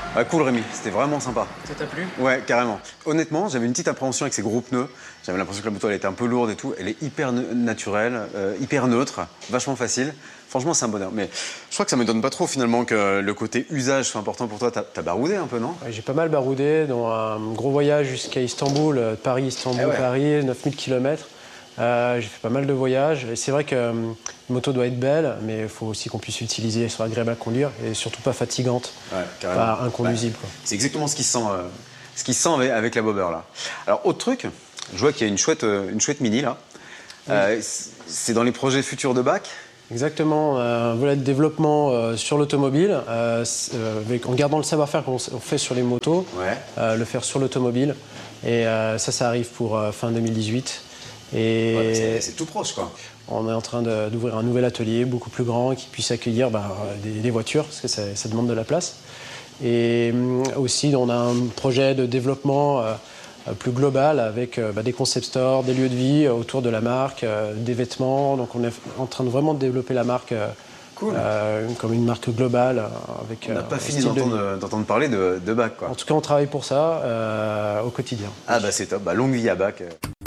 Ah, cool Rémi, c'était vraiment sympa. Ça t'a plu? Ouais, carrément. Honnêtement, j'avais une petite appréhension avec ces gros pneus. J'avais l'impression que la moto elle était un peu lourde et tout. Elle est hyper naturelle, hyper neutre, vachement facile. Franchement, c'est un bonheur. Mais je crois que ça me donne pas trop finalement que le côté usage soit important pour toi. T'as baroudé un peu, non? Ouais, j'ai pas mal baroudé, dans un gros voyage jusqu'à Istanbul, Paris, Istanbul, ouais. Paris, 9000 km. J'ai fait pas mal de voyages. Et c'est vrai que une moto doit être belle, mais il faut aussi qu'on puisse l'utiliser, soit agréable à conduire et surtout pas fatigante, Ouais, carrément. pas inconduisible. Quoi. C'est exactement ce qui se sent avec la bobber là. Alors, autre truc, je vois qu'il y a une chouette mini là. Oui. C'est dans les projets futurs de BAC. Exactement, un volet de développement sur l'automobile, en gardant le savoir-faire qu'on fait sur les motos, Ouais. le faire sur l'automobile. Et ça arrive pour fin 2018. Et Ouais, c'est tout proche quoi. on est en train d'ouvrir un nouvel atelier beaucoup plus grand qui puisse accueillir des voitures, parce que ça demande de la place. Et aussi, on a un projet de développement plus global avec des concept stores, des lieux de vie autour de la marque, des vêtements. Donc on est en train de vraiment développer la marque Cool. comme une marque globale. Avec, On n'a pas un fini style de vie. d'entendre parler de BAC quoi. En tout cas, on travaille pour ça au quotidien. Ah bah c'est top, longue vie à BAC.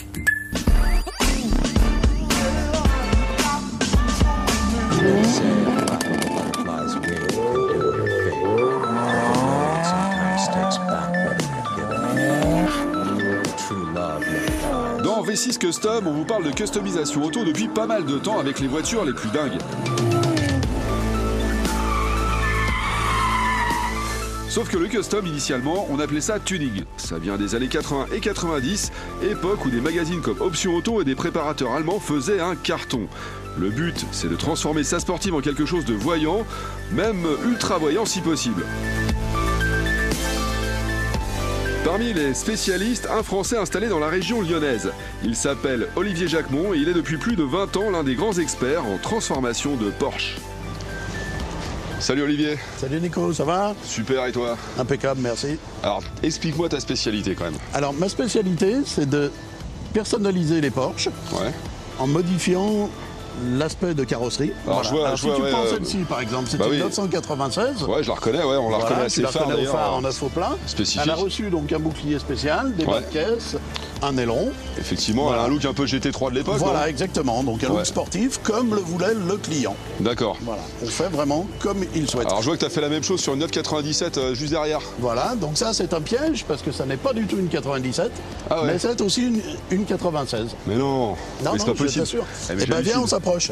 Dans V6 Custom, on vous parle de customisation auto depuis pas mal de temps avec les voitures les plus dingues. Sauf que le custom, initialement, on appelait ça tuning. Ça vient des années 80 et 90, époque où des magazines comme Option Auto et des préparateurs allemands faisaient un carton. Le but, c'est de transformer sa sportive en quelque chose de voyant, même ultra voyant si possible. Parmi les spécialistes, un Français installé dans la région lyonnaise. Il s'appelle Olivier Jacquemont et il est depuis plus de 20 ans l'un des grands experts en transformation de Porsche. Salut Olivier. Salut Nico, ça va? Super, et toi? Impeccable, merci. Alors, explique-moi ta spécialité quand même. Alors, ma spécialité, c'est de personnaliser les Porsche Ouais. en modifiant l'aspect de carrosserie. Alors, je vois, si tu prends celle-ci, par exemple, c'est une 996. Ouais, je la reconnais, ouais, on la reconnaît assez phare au d'ailleurs. phare en faux plat. Spécifique. Elle a reçu donc un bouclier spécial, des bas de caisse, un aileron. Effectivement, elle a un look un peu GT3 de l'époque. Voilà, non? exactement. Donc un look sportif comme le voulait le client. D'accord. Voilà, on fait vraiment comme il souhaite. Alors je vois que tu as fait la même chose sur une 997 juste derrière. Voilà, donc ça c'est un piège parce que ça n'est pas du tout une 97, mais c'est aussi une 96. Mais non, mais c'est pas possible. Sûr. Eh bien viens, on s'approche.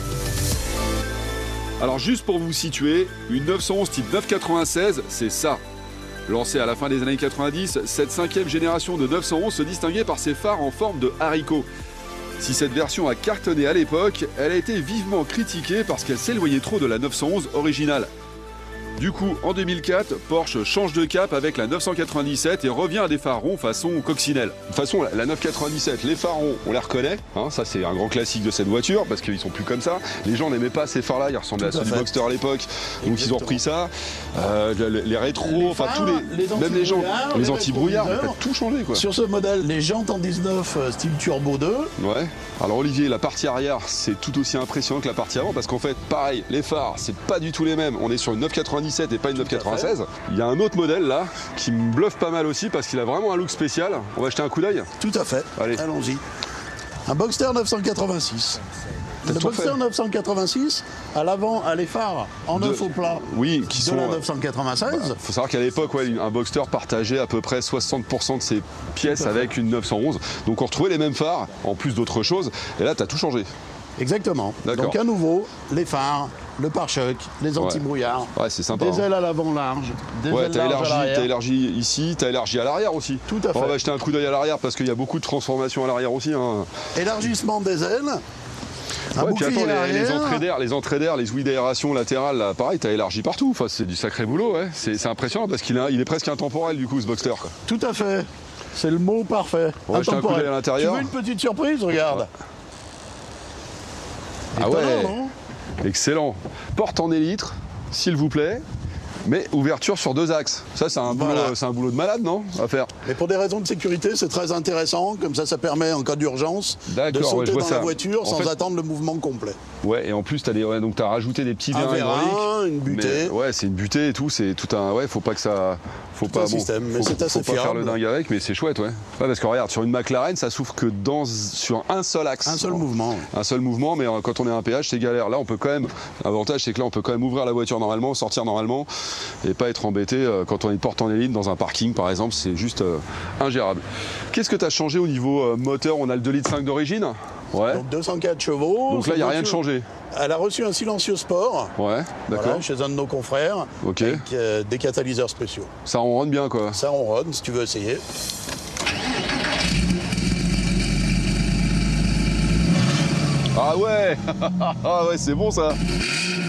Alors juste pour vous situer, une 911 type 996, c'est ça. Lancée à la fin des années 90, cette 5e génération de 911 se distinguait par ses phares en forme de haricot. Si cette version a cartonné à l'époque, elle a été vivement critiquée parce qu'elle s'éloignait trop de la 911 originale. Du coup, en 2004, Porsche change de cap avec la 997 et revient à des phares ronds façon coccinelle. De toute façon, la 997, les phares ronds, on les reconnaît. Hein, ça, c'est un grand classique de cette voiture parce qu'ils sont plus comme ça. Les gens n'aimaient pas ces phares-là, ils ressemblaient à ceux du Boxster à l'époque. Donc ils ont repris ça. Les rétros, enfin tous même les gens, les anti-brouillards, en fait, tout changé quoi. Sur ce modèle, les jantes en 19 style Turbo 2. Ouais. Alors Olivier, la partie arrière, c'est tout aussi impressionnant que la partie avant parce qu'en fait, pareil, les phares, c'est pas du tout les mêmes. On est sur une 997 et pas une 996. Il y a un autre modèle là qui me bluffe pas mal aussi parce qu'il a vraiment un look spécial. On va jeter un coup d'œil. Tout à fait. Allons-y. Un Boxster 986. Le Boxster 986, à l'avant, a les phares en neuf au plat qui de la 996. Il faut savoir qu'à l'époque, un Boxster partageait à peu près 60% de ses pièces avec une 911. Donc on retrouvait les mêmes phares, en plus d'autres choses. Et là, tu as tout changé. Exactement. Donc à nouveau, les phares, le pare-choc, les anti-brouillards. Ouais, c'est sympa. Des ailes à l'avant larges, des ailes larges à l'arrière. T'as élargi ici, t'as élargi à l'arrière aussi. Tout à fait. On va jeter un coup d'œil à l'arrière parce qu'il y a beaucoup de transformations à l'arrière aussi. Hein. Élargissement des ailes. Puis attends, les entrées d'air, les ouïes d'aération latérales, là, pareil, t'as élargi partout. Enfin, c'est du sacré boulot, ouais. C'est impressionnant parce qu'il est presque intemporel du coup, ce Boxster. Quoi. Tout à fait. C'est le mot parfait. On va jeter un coup d'œil à l'intérieur. Tu veux une petite surprise? Regarde. Ah ouais, excellent. Porte en élytre, s'il vous plaît. Mais ouverture sur 2 axes. Ça, c'est un, Voilà. boulot de malade, non, à faire? Mais pour des raisons de sécurité, c'est très intéressant. Comme ça permet, en cas d'urgence, de D'accord, ouais, sauter je vois dans ça. la voiture En sans fait- attendre le mouvement complet. Ouais, et en plus, t'as rajouté des petits vérins vérin, hydrauliques. une butée. Mais, ouais, c'est une butée et tout. C'est tout un. Ouais, faut pas que ça. Faut pas. un système, mais c'est assez faut pas faire le fiable. dingue avec, mais c'est chouette, ouais. Ouais, parce que regarde, sur une McLaren, ça souffre que sur un seul axe. Un seul mouvement. Un seul mouvement, mais quand on est à un péage, c'est galère. Là, on peut quand même. L'avantage, c'est que là, on peut quand même ouvrir la voiture normalement, sortir normalement, et pas être embêté quand on est porte en élite dans un parking, par exemple. C'est juste ingérable. Qu'est-ce que tu as changé au niveau moteur? On a le 2,5 litres d'origine. Ouais. Donc 204 chevaux. Donc là, il n'y a Cette rien de voiture, changé. Elle a reçu un silencieux sport. Ouais, d'accord. Voilà, chez un de nos confrères. Ok. Avec des catalyseurs spéciaux. Ça ronronne bien, quoi. Ça ronronne si tu veux essayer. Ah ouais. Ah ouais, c'est bon ça.